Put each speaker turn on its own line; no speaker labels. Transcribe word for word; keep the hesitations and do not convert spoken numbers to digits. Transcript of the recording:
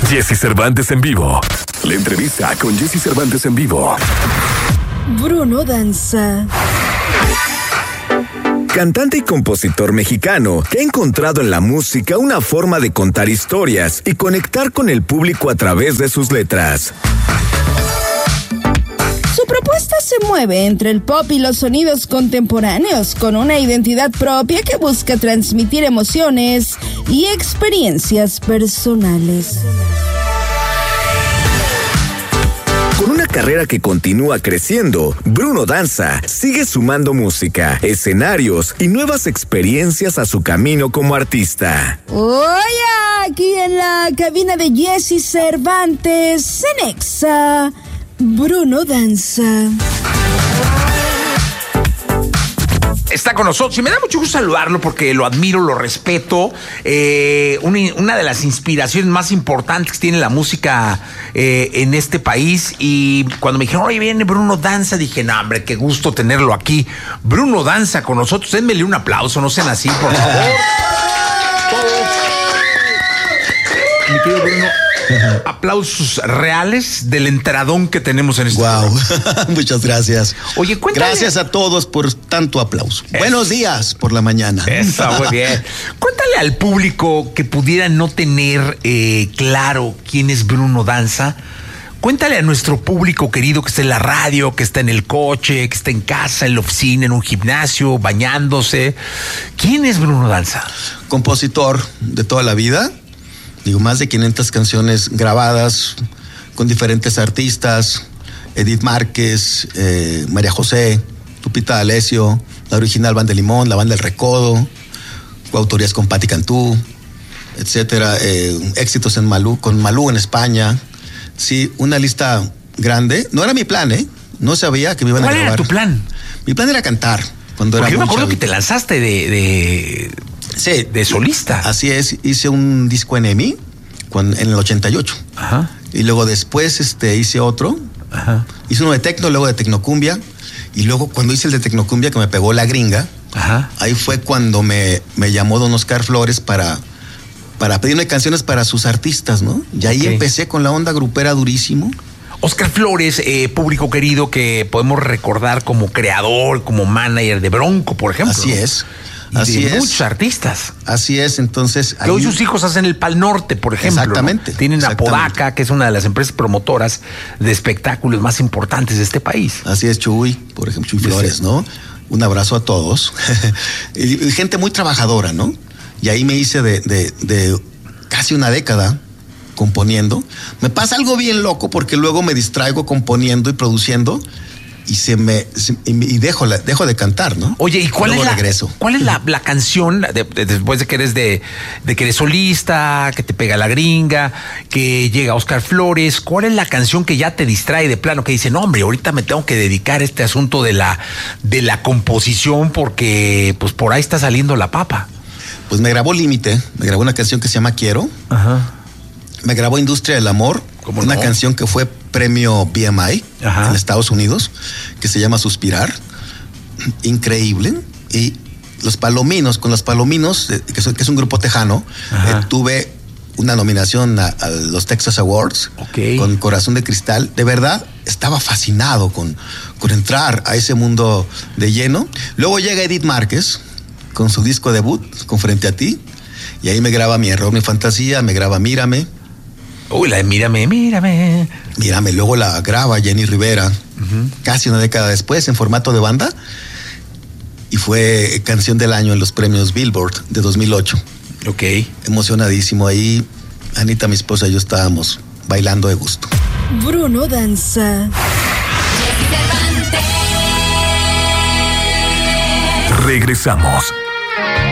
Jessy Cervantes en vivo. La entrevista con Jessy Cervantes en vivo.
Bruno Danza.
Cantante y compositor mexicano que ha encontrado en la música una forma de contar historias y conectar con el público a través de sus letras.
Su propuesta se mueve entre el pop y los sonidos contemporáneos, con una identidad propia que busca transmitir emociones y experiencias personales.
Con una carrera que continúa creciendo, Bruno Danza sigue sumando música, escenarios y nuevas experiencias a su camino como artista.
Oye, aquí en la cabina de Jessy Cervantes, en Exa, Bruno Danza.
Está con nosotros y me da mucho gusto saludarlo porque lo admiro, lo respeto. Eh, una, una de las inspiraciones más importantes que tiene la música eh, en este país. Y cuando me dijeron, oye, viene Bruno Danza, dije, no, hombre, qué gusto tenerlo aquí. Bruno Danza con nosotros. Denmele un aplauso, no sean así, por favor. Todos. Mi querido Bruno, aplausos reales del entradón que tenemos en este
Wow,
programa.
muchas gracias.
Oye, cuéntale.
Gracias a todos por tanto aplauso.
Es...
Buenos días por la mañana.
Eso, muy bien. Cuéntale al público que pudiera no tener eh, claro quién es Bruno Danza. Cuéntale a nuestro público querido que está en la radio, que está en el coche, que está en casa, en la oficina, en un gimnasio, bañándose. ¿Quién es Bruno Danza?
Compositor de toda la vida. Digo, más de quinientas canciones grabadas con diferentes artistas. Edith Márquez, eh, María José, Lupita D'Alessio, la original Banda de Limón, la Banda del Recodo, coautorías con Patti Cantú, etcétera. Eh, éxitos en Malú, con Malú en España. Sí, una lista grande. No era mi plan, ¿eh? No sabía que me iban a grabar.
¿Cuál era tu plan?
Mi plan era cantar. Cuando
Porque
era
yo me
muy
acuerdo
chavito.
que te lanzaste de, de,
Sí,
de solista.
Así es, hice un disco en EMI cuando, en el ochenta y ocho.
Ajá.
Y luego después este, hice otro.
Ajá.
Hice uno de tecno, luego de tecnocumbia. Y luego cuando hice el de tecnocumbia que me pegó la gringa,
Ajá.
ahí fue cuando me, me llamó don Oscar Flores para, para pedirme canciones para sus artistas, ¿no? Y ahí
Okay.
empecé con la onda grupera durísimo.
Oscar Flores, eh, público querido que podemos recordar como creador, como manager de Bronco, por ejemplo.
Así es.
Y
Así
de
es.
muchos artistas.
Así es, entonces...
Que hoy sus hijos hacen el Pal Norte, por ejemplo.
Exactamente,
¿no? Tienen a
exactamente.
Podaca, que es una de las empresas promotoras de espectáculos más importantes de este país.
Así es, Chuy, por ejemplo, Chuy
Sí,
Flores,
sí.
¿no? Un abrazo a todos. y, y gente muy trabajadora, ¿no? Y ahí me hice de, de, de casi una década componiendo. Me pasa algo bien loco porque luego me distraigo componiendo y produciendo y se me se, y, y dejo la, dejo de cantar, ¿no?
Oye, ¿y cuál
luego
es la,
regreso.
cuál es la, la canción de, de, después de que eres de, de que eres solista, que te pega la gringa, que llega Oscar Flores? ¿Cuál es la canción que ya te distrae de plano, que dice, no, hombre, ahorita me tengo que dedicar a este asunto de la, de la composición porque pues por ahí está saliendo la papa?
Pues me grabó Límite, me grabó una canción que se llama Quiero.
Ajá.
Me grabó Industria del Amor,
¿Cómo
una
no?
canción que fue premio B M I
Ajá.
en Estados Unidos, que se llama Suspirar. Increíble. Y Los Palominos, con Los Palominos, eh, que, son, que es un grupo tejano, eh, tuve una nominación a, a los Texas Awards
Ok.
con Corazón de Cristal. De verdad, estaba fascinado con, con entrar a ese mundo de lleno. Luego llega Edith Márquez con su disco debut, con Frente a Ti, y ahí me graba Mi Error, Mi Fantasía, me graba Mírame.
Uy, la de mírame, mírame.
Mírame, luego la graba Jenny Rivera, uh-huh. casi una década después, en formato de banda, y fue canción del año en los premios Billboard de dos mil ocho.
Ok.
Emocionadísimo ahí. Anita, mi esposa y yo estábamos bailando de gusto.
Bruno Danza.
Regresamos.